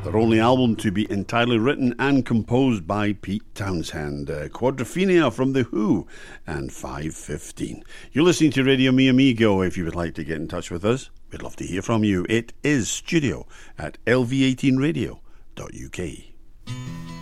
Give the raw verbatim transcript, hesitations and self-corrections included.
Their only album to be entirely written and composed by Pete Townshend. Uh, Quadrophenia from The Who and five fifteen. You're listening to Radio Mi Amigo. If you would like to get in touch with us, we'd love to hear from you. It is studio at L V eighteen radio dot U K.